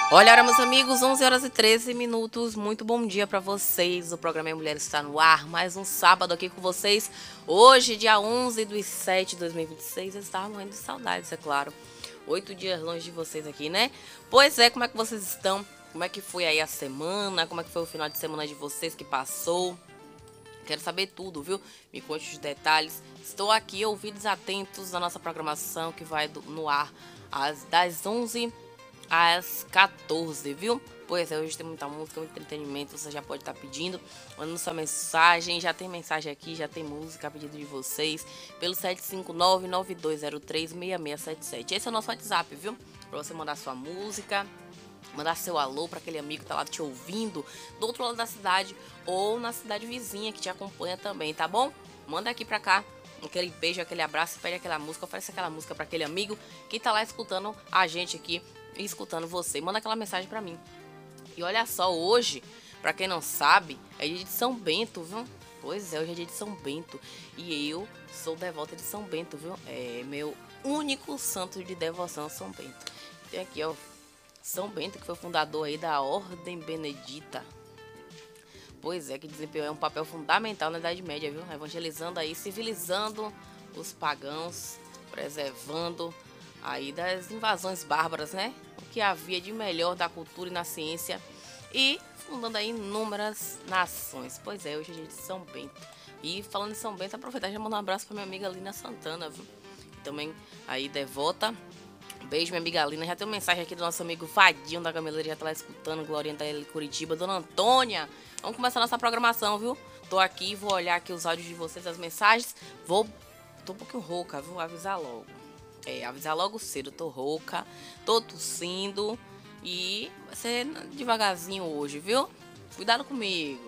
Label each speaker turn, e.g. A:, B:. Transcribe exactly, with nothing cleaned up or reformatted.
A: Olha, meus amigos, onze horas e treze minutos. Muito bom dia para vocês. O programa Mulheres está no ar. Mais um sábado aqui com vocês. Hoje, dia onze de setembro de dois mil e vinte e seis. Eu estava morrendo de saudades, é claro. Oito dias longe de vocês aqui, né? Pois é, como é que vocês estão? Como é que foi aí a semana? Como é que foi o final de semana de vocês que passou? Quero saber tudo, viu? Me conte os detalhes. Estou aqui, ouvidos atentos da nossa programação que vai do, no ar às, das onze às quatorze, viu? Pois é, hoje tem muita música, muito entretenimento. Você já pode estar pedindo, mandando sua mensagem. Já tem mensagem aqui, já tem música a pedido de vocês. Pelo sete cinco nove, nove dois zero três, seis seis sete sete. Esse é o nosso WhatsApp, viu? Pra você mandar sua música, mandar seu alô para aquele amigo que tá lá te ouvindo do outro lado da cidade ou na cidade vizinha que te acompanha também, tá bom? Manda aqui pra cá aquele beijo, aquele abraço, pede aquela música, oferece aquela música para aquele amigo que tá lá escutando a gente aqui e escutando você. Manda aquela mensagem para mim. E olha só, hoje, para quem não sabe, é dia de São Bento, viu? Pois é, hoje é dia de São Bento e eu sou devota de São Bento, viu? É meu único santo de devoção, São Bento. Tem aqui, ó, São Bento, que foi fundador aí da Ordem Benedita. Pois é, que desempenhou um papel fundamental na Idade Média, viu? Evangelizando aí, civilizando os pagãos, preservando aí das invasões bárbaras, né? O que havia de melhor da cultura e na ciência e fundando aí inúmeras nações. Pois é, hoje é dia de São Bento. E falando em São Bento, aproveitar e já mandar um abraço para minha amiga Lina Santana, viu? E também aí devota. Beijo, minha amiga Lina. Já tem uma mensagem aqui do nosso amigo Vadinho da Gameleira, já tá lá escutando. Glorinha tá em Curitiba. Dona Antônia, vamos começar nossa programação, viu? Tô aqui, vou olhar aqui os áudios de vocês, as mensagens. Vou... Tô um pouquinho rouca, viu? Avisar logo. É, avisar logo cedo. Tô rouca, tô tossindo. E vai ser devagarzinho hoje, viu? Cuidado comigo.